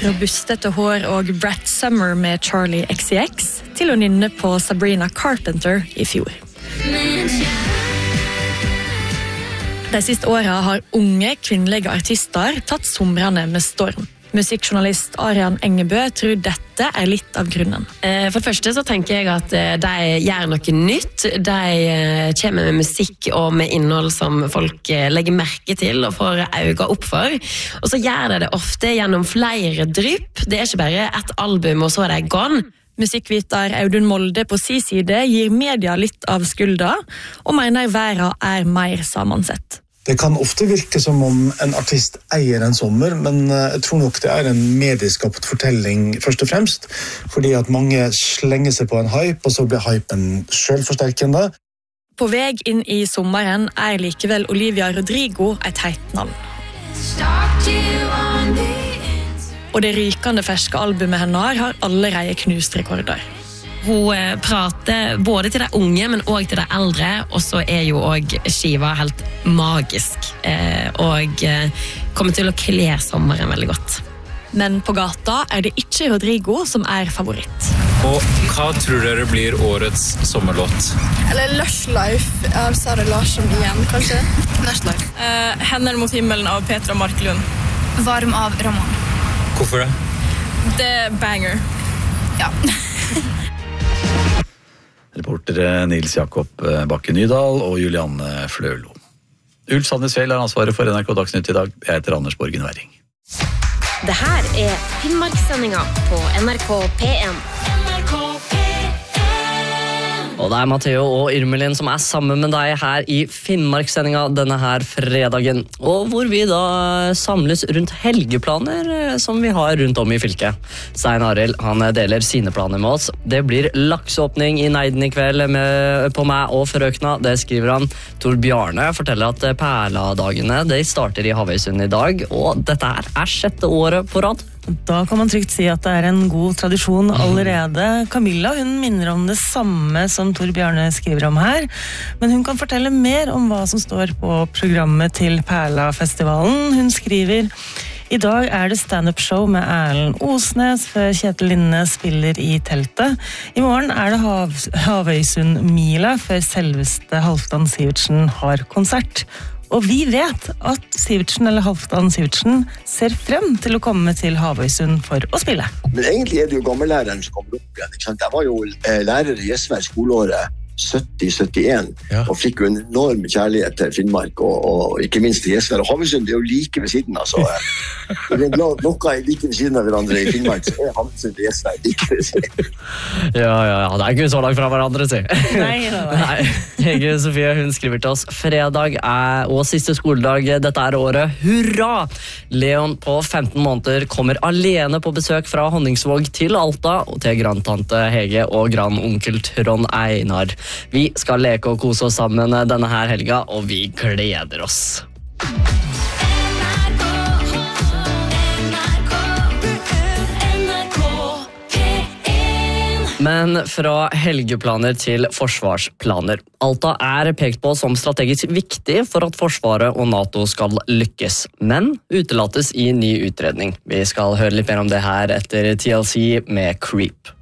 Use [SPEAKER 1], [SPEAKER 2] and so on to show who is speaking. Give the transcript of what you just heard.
[SPEAKER 1] fra bustete hår og Brat Summer med Charlie XCX til å nynne på Sabrina Carpenter i fjor. De siste årene har unge kvinnelige artister tatt somrene med storm. Musikkjournalist Arian Engebø tror dette litt av grunnen.
[SPEAKER 2] For det første så tenker jeg at de gjør noe nytt. De kommer med musikk og med innhold som folk legger merke til og får øynene opp for. Og så gjør de det ofte gjennom flere drypp. Det ikke bare ett album og så det gone.
[SPEAKER 1] Musikkviter Audun Molde på sin side gir media litt av skulda, og mener verden mer sammansett.
[SPEAKER 3] Det kan ofte virke som om en artist eier en sommer, men jeg tror nok det en medieskapt fortelling først og fremst, fordi at mange slenger seg på en hype, og så blir hypen selvforsterkende.
[SPEAKER 1] På vei inn i sommeren likevel Olivia Rodrigo et heit navn. Og det rykende ferske albumet hennes har allerede knust rekorder.
[SPEAKER 2] Hun prater både til de unge, men også til de eldre, og så jo også skiva helt magisk, og kommer til å kle sommeren veldig godt.
[SPEAKER 1] Men på gata det ikke Rodrigo som favoritt.
[SPEAKER 4] Og hva tror dere blir årets sommerlåt?
[SPEAKER 5] Eller Lush Life av Sara Larsson igjen, kanskje?
[SPEAKER 6] Lush Life.
[SPEAKER 5] Hender mot himmelen av Petra Marklund.
[SPEAKER 6] Varm av Ramon.
[SPEAKER 4] Hvorfor det?
[SPEAKER 5] Det banger.
[SPEAKER 6] Ja.
[SPEAKER 7] Reportere Nils Jakob Bakke Nydal og Julianne Flølo. Ulf Sandnesfjell har ansvaret for NRK Dagsnytt i dag. Jeg heter Anders Borgen Væring.
[SPEAKER 8] Det her Finnmarkssendingen på NRK P1.
[SPEAKER 9] Og det Matteo og Irmelin som sammen med deg her i Finnmarkssendingen denne her fredagen. Og hvor vi da samles rundt helgeplaner som vi har rundt om i fylket. Stein Arild, han deler sine planer med oss. Det blir lakseåpning i Neiden i kveld på meg og frøkna, det skriver han. Tor Bjarne forteller at Perladagene de starter i Havøysund i dag, og dette her 6. året på rad.
[SPEAKER 10] Da kan man trygt si at det en god tradisjon allerede. Camilla hun minner om det samme som Tor Bjarne skriver om her, men hun kan fortelle mer om hva som står på programmet til Perla-festivalen. Hun skriver: I dag det stand-up-show med Erlend Osnes før Kjetil Linne spiller i teltet. I morgen det Havøysund-mila før selveste Halvdan Sivertsen har konsert. Og vi vet at Sivertsen eller Halvdan Sivertsen ser frem til å komme til Havøysund for å spille.
[SPEAKER 11] Men egentlig det jo gammellæreren som kommer opp igjen. Ikke sant? Jeg var jo lærer i Gjesvær skoleåret 70-71, og fikk jo en enorm kjærlighet til Finnmark, og ikke minst til Gjesvær. Og Havøysund jo like ved siden, altså. Det noe like ved siden av hverandre i Finnmark, så Havøysund og Gjesvær like ved siden.
[SPEAKER 9] Ja, det ikke så langt fra hverandre, si.
[SPEAKER 10] Nei.
[SPEAKER 9] Hege Sofie, hun skriver til oss: fredag og siste skoledag dette året. Hurra! Leon på 15 måneder kommer alene på besøk fra Honningsvåg til Alta, og til grandtante Hege og grandonkel Trond Einar. Vi skal leke og kose oss sammen denne her helga, og vi gleder oss. Men fra helgeplaner til forsvarsplaner. Alta pekt på som strategisk viktig for at Forsvaret og NATO skal lykkes, men utelates i ny utredning. Vi skal høre litt mer om det her etter TLC med Creep.